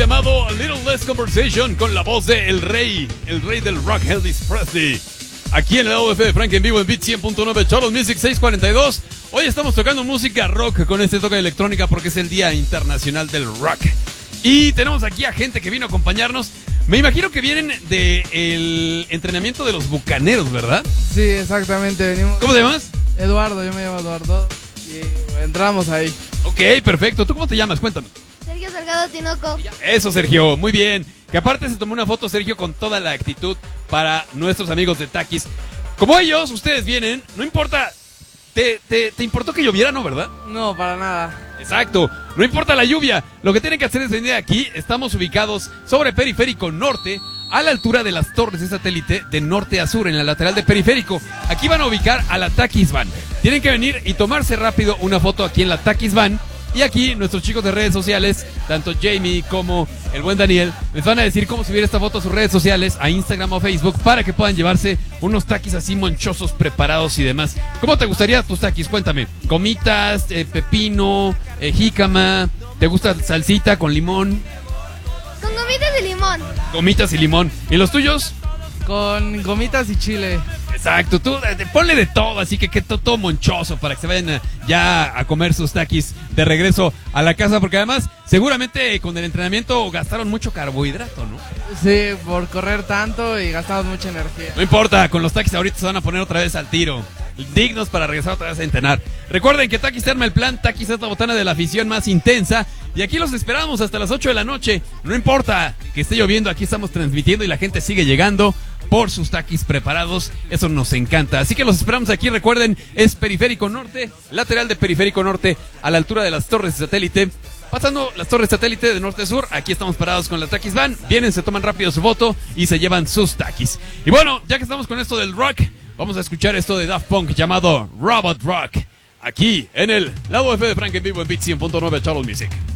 Llamado A Little Less Conversation con la voz de el rey del rock, Elvis Presley. Aquí en el lado F de Frank en vivo en Beat 100.9, Charles Music 642. Hoy estamos tocando música rock con este toque de electrónica porque es el Día Internacional del Rock. Y tenemos aquí a gente que vino a acompañarnos. Me imagino que vienen del entrenamiento de los Bucaneros, ¿verdad? Sí, exactamente. Venimos. ¿Cómo te llamas? Eduardo, yo me llamo Eduardo. Y entramos ahí. Ok, perfecto. ¿Tú cómo te llamas? Cuéntanos. Sergio Salgado Tinoco. Eso, Sergio, muy bien. Que aparte se tomó una foto, Sergio, con toda la actitud para nuestros amigos de Takis. Como ellos, ustedes vienen, no importa. ¿Te importó que lloviera, no, verdad? No, para nada. Exacto, no importa la lluvia. Lo que tienen que hacer es venir aquí. Estamos ubicados sobre Periférico Norte, a la altura de las torres de satélite de norte a sur, en la lateral de Periférico. Aquí van a ubicar a la Takis Van. Tienen que venir y tomarse rápido una foto aquí en la Takis Van. Y aquí nuestros chicos de redes sociales, tanto Jamie como el buen Daniel, les van a decir cómo subir esta foto a sus redes sociales, a Instagram o Facebook, para que puedan llevarse unos takis así monchosos, preparados y demás. ¿Cómo te gustaría tus takis? Cuéntame. Gomitas, pepino, jícama, ¿te gusta salsita con limón? Con gomitas de limón. Gomitas y limón. ¿Y los tuyos? Con gomitas y chile. Exacto, tú ponle de todo, así que todo monchoso para que se vayan ya a comer sus takis de regreso a la casa, porque además seguramente con el entrenamiento gastaron mucho carbohidrato, ¿no? Sí, por correr tanto y gastamos mucha energía. No importa, con los takis ahorita se van a poner otra vez al tiro, dignos para regresar otra vez a entrenar. Recuerden que Takis te arma el plan, Takis es la botana de la afición más intensa, y aquí los esperamos hasta las 8 de la noche, no importa que esté lloviendo, aquí estamos transmitiendo y la gente sigue llegando por sus takis preparados, eso nos encanta. Así que los esperamos aquí, recuerden, es Periférico Norte, lateral de Periférico Norte, a la altura de las torres de satélite. Pasando las torres satélite de norte a sur, aquí estamos parados con la Takis Van. Vienen, se toman rápido su foto y se llevan sus takis. Y bueno, ya que estamos con esto del rock, vamos a escuchar esto de Daft Punk llamado Robot Rock, aquí en el lado F de Frank en vivo en Beat 100.9 Charles Music.